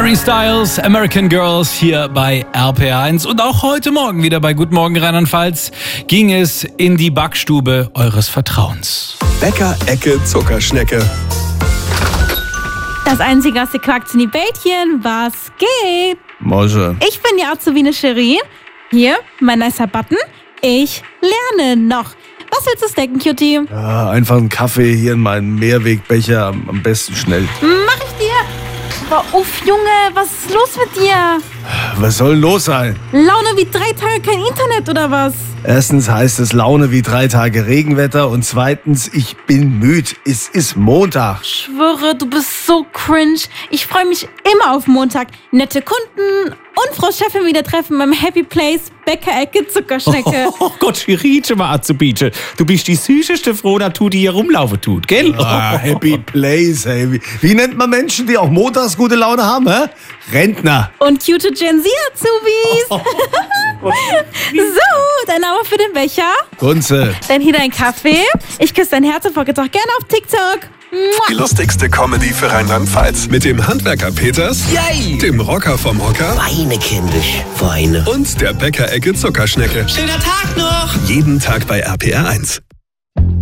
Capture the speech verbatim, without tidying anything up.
Harry Styles, American Girls hier bei R P R eins. Und auch heute Morgen wieder bei Guten Morgen Rheinland-Pfalz ging es in die Backstube eures Vertrauens. Bäcker Ecke Zuckerschnecke. Das einzige aus der Quackchen, die Bällchen, was geht? Mosche. Ich bin die Azubine Cherie. Hier, mein nicer Button. Ich lerne noch. Was willst du snacken, Cutie? Ja, einfach einen Kaffee hier in meinen Mehrwegbecher, am, am besten schnell. Mach ich dir. Aber uff, Junge, was ist los mit dir? Was soll denn los sein? Laune wie drei Tage kein Internet oder was? Erstens heißt es Laune wie drei Tage Regenwetter und zweitens, ich bin müde. Es ist Montag. Schwöre, du bist so cringe. Ich freue mich immer auf Montag. Nette Kunden und Frau Chefin wieder treffen beim Happy Place Bäcker-Ecke Zuckerschnecke. Oh, oh Gott, Schiritsche mal Azubine. Du bist die süßeste Frohnatur, die hier rumlaufen tut, gell? Ah, Happy Place, ey. Wie, wie nennt man Menschen, die auch montags gute Laune haben, hä? Rentner. Und cute Gen Z-Azubis. So, dein Name für den Becher. Kunze. Dann hier dein Kaffee. Ich küsse dein Herz und folge doch gerne auf TikTok. Die lustigste Comedy für Rheinland-Pfalz. Mit dem Handwerker Peters, Yay! dem Rocker vom Hocker Weine, kindisch, Weine. und der Bäcker Ecke Zuckerschnecke. Schöner Tag noch! Jeden Tag bei R P R eins.